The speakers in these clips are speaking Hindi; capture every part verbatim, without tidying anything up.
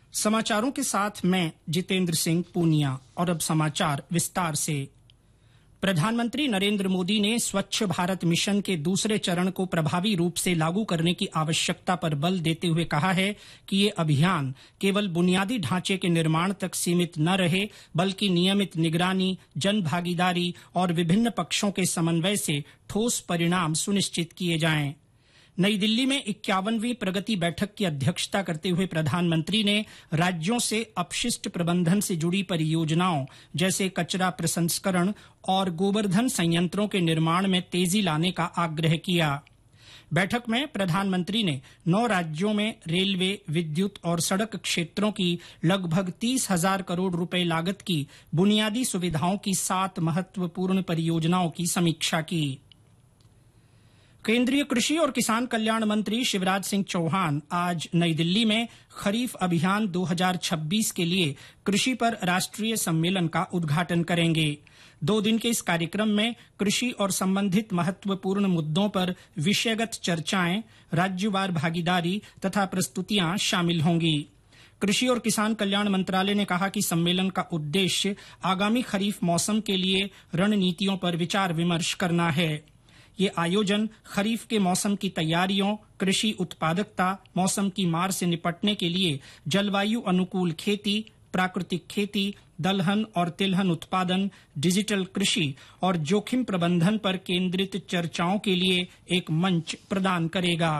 समाचारों के साथ मैं जितेंद्र सिंह पूनिया। और अब समाचार विस्तार से। प्रधानमंत्री नरेंद्र मोदी ने स्वच्छ भारत मिशन के दूसरे चरण को प्रभावी रूप से लागू करने की आवश्यकता पर बल देते हुए कहा है कि ये अभियान केवल बुनियादी ढांचे के निर्माण तक सीमित न रहे, बल्कि नियमित निगरानी, जन भागीदारी और विभिन्न पक्षों के समन्वय से ठोस परिणाम सुनिश्चित किए जाएं। नई दिल्ली में इक्यावनवीं प्रगति बैठक की अध्यक्षता करते हुए प्रधानमंत्री ने राज्यों से अपशिष्ट प्रबंधन से जुड़ी परियोजनाओं जैसे कचरा प्रसंस्करण और गोबरधन संयंत्रों के निर्माण में तेजी लाने का आग्रह किया। बैठक में प्रधानमंत्री ने नौ राज्यों में रेलवे, विद्युत और सड़क क्षेत्रों की लगभग तीस हजार करोड़ रुपए लागत की बुनियादी सुविधाओं की सात महत्वपूर्ण परियोजनाओं की समीक्षा की। केंद्रीय कृषि और किसान कल्याण मंत्री शिवराज सिंह चौहान आज नई दिल्ली में खरीफ अभियान दो हज़ार छब्बीस के लिए कृषि पर राष्ट्रीय सम्मेलन का उद्घाटन करेंगे। दो दिन के इस कार्यक्रम में कृषि और संबंधित महत्वपूर्ण मुद्दों पर विषयगत चर्चाएं, राज्यवार भागीदारी तथा प्रस्तुतियां शामिल होंगी। कृषि और किसान कल्याण मंत्रालय ने कहा कि सम्मेलन का उद्देश्य आगामी खरीफ मौसम के लिए रणनीतियों पर विचार विमर्श करना है। ये आयोजन खरीफ के मौसम की तैयारियों, कृषि उत्पादकता, मौसम की मार से निपटने के लिए जलवायु अनुकूल खेती, प्राकृतिक खेती, दलहन और तिलहन उत्पादन, डिजिटल कृषि और जोखिम प्रबंधन पर केंद्रित चर्चाओं के लिए एक मंच प्रदान करेगा।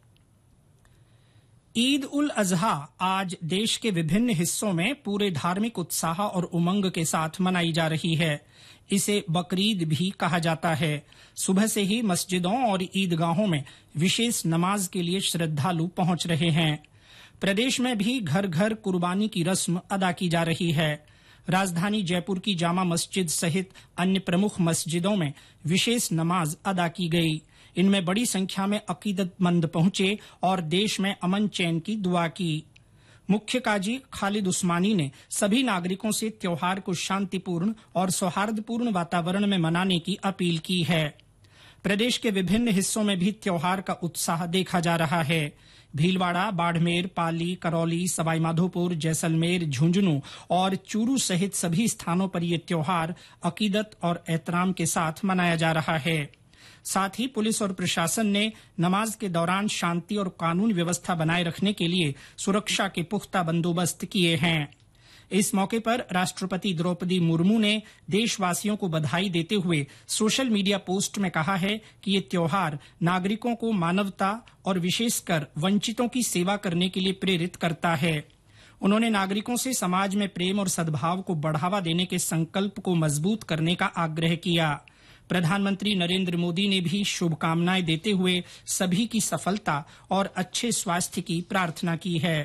ईद उल अजहा आज देश के विभिन्न हिस्सों में पूरे धार्मिक उत्साह और उमंग के साथ मनाई जा रही है। इसे बकरीद भी कहा जाता है। सुबह से ही मस्जिदों और ईदगाहों में विशेष नमाज के लिए श्रद्धालु पहुंच रहे हैं। प्रदेश में भी घर घर कुर्बानी की रस्म अदा की जा रही है। राजधानी जयपुर की जामा मस्जिद सहित अन्य प्रमुख मस्जिदों में विशेष नमाज अदा की गई। इनमें बड़ी संख्या में अकीदतमंद पहुंचे और देश में अमन चैन की दुआ की। मुख्य काजी खालिद उस्मानी ने सभी नागरिकों से त्योहार को शांतिपूर्ण और सौहार्दपूर्ण वातावरण में मनाने की अपील की है। प्रदेश के विभिन्न हिस्सों में भी त्योहार का उत्साह देखा जा रहा है। भीलवाड़ा, बाड़मेर, पाली, करौली, सवाईमाधोपुर, जैसलमेर, झुंझुनू और चूरू सहित सभी स्थानों पर ये त्योहार अकीदत और एहतराम के साथ मनाया जा रहा है। साथ ही पुलिस और प्रशासन ने नमाज के दौरान शांति और कानून व्यवस्था बनाए रखने के लिए सुरक्षा के पुख्ता बंदोबस्त किए हैं। इस मौके पर राष्ट्रपति द्रौपदी मुर्मू ने देशवासियों को बधाई देते हुए सोशल मीडिया पोस्ट में कहा है कि ये त्योहार नागरिकों को मानवता और विशेषकर वंचितों की सेवा करने के लिए प्रेरित करता है। उन्होंने नागरिकों से समाज में प्रेम और सद्भाव को बढ़ावा देने के संकल्प को मजबूत करने का आग्रह किया। प्रधानमंत्री नरेंद्र मोदी ने भी शुभकामनाएं देते हुए सभी की सफलता और अच्छे स्वास्थ्य की प्रार्थना की है।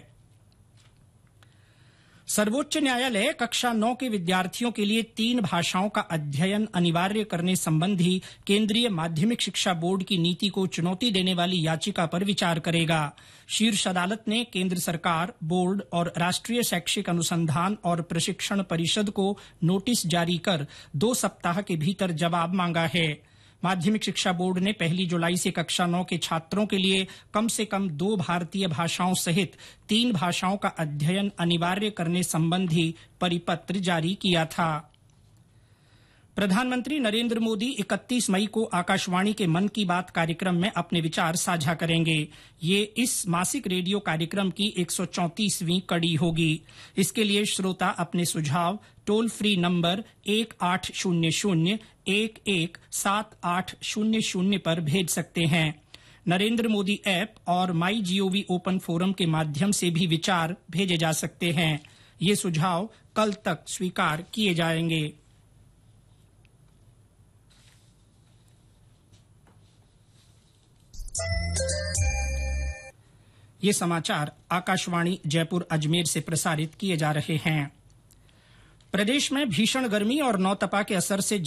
सर्वोच्च न्यायालय कक्षा नौ के विद्यार्थियों के लिए तीन भाषाओं का अध्ययन अनिवार्य करने संबंधी केंद्रीय माध्यमिक शिक्षा बोर्ड की नीति को चुनौती देने वाली याचिका पर विचार करेगा। शीर्ष अदालत ने केंद्र सरकार, बोर्ड और राष्ट्रीय शैक्षिक अनुसंधान और प्रशिक्षण परिषद को नोटिस जारी कर दो सप्ताह के भीतर जवाब मांगा है। माध्यमिक शिक्षा बोर्ड ने पहली जुलाई से कक्षा नौ के छात्रों के लिए कम से कम दो भारतीय भाषाओं सहित तीन भाषाओं का अध्ययन अनिवार्य करने संबंधी परिपत्र जारी किया था। प्रधानमंत्री नरेंद्र मोदी इकतीस मई को आकाशवाणी के मन की बात कार्यक्रम में अपने विचार साझा करेंगे। ये इस मासिक रेडियो कार्यक्रम की एक सौ चौंतीसवीं कड़ी होगी। इसके लिए श्रोता अपने सुझाव टोल फ्री नंबर एक आठ शून्य शून्य एक एक सात आठ शून्य शून्य पर भेज सकते हैं। नरेंद्र मोदी ऐप और माई जीओवी ओपन फोरम के माध्यम से भी विचार भेजे जा सकते हैं। ये सुझाव कल तक स्वीकार किए जाएंगे। ये समाचार आकाशवाणी जयपुर अजमेर से प्रसारित किए जा रहे हैं। प्रदेश में भीषण गर्मी और नौतपा के असर से